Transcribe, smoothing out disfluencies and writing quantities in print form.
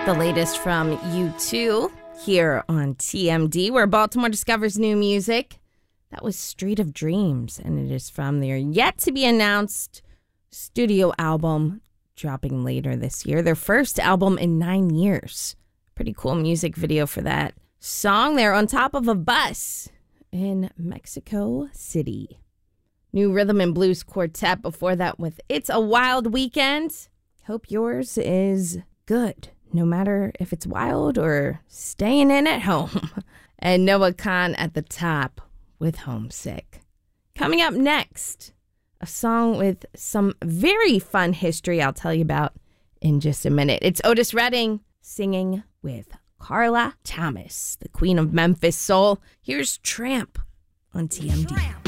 The latest from U2 here on TMD, where Baltimore discovers new music. That was Street of Dreams, and it is from their yet-to-be-announced studio album dropping later this year. Their first album in 9 years. Pretty cool music video for that song. They're on top of a bus in Mexico City. New rhythm and blues quartet before that with It's a Wild Weekend. Hope yours is good, no matter if it's wild or staying in at home. And Noah Kahan at the top with Homesick. Coming up next, a song with some very fun history I'll tell you about in just a minute. It's Otis Redding singing with Carla Thomas, the queen of Memphis soul. Here's Tramp on TMD.